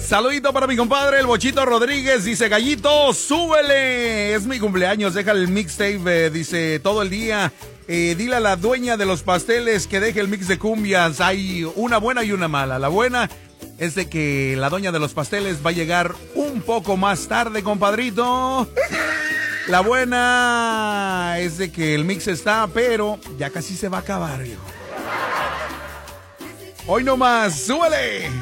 Saludito para mi compadre, el Bochito Rodríguez. Dice, Gallito, súbele. Es mi cumpleaños, deja el mixtape, dice, todo el día. Dile a la dueña de los pasteles que deje el mix de cumbias. Hay una buena y una mala. La buena es de que la dueña de los pasteles va a llegar un poco más tarde, compadrito. La buena es de que el mix está, pero ya casi se va a acabar, viejo. Hoy nomás, súbele.